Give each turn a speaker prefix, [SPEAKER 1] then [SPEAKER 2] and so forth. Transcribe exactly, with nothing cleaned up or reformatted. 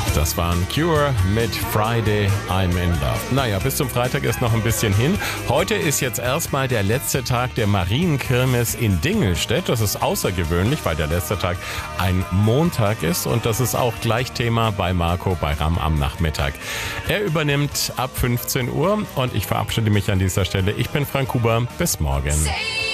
[SPEAKER 1] Das waren Cure mit Friday I'm in Love. Naja, bis zum Freitag ist noch ein bisschen hin. Heute ist jetzt erstmal der letzte Tag der Marienkirmes in Dingelstedt. Das ist außergewöhnlich, weil der letzte Tag ein Montag ist und das ist auch gleich Thema bei Marco Bayram am Nachmittag. Er übernimmt ab fünfzehn Uhr und ich verabschiede mich an dieser Stelle. Ich bin Frank Huber. Bis morgen.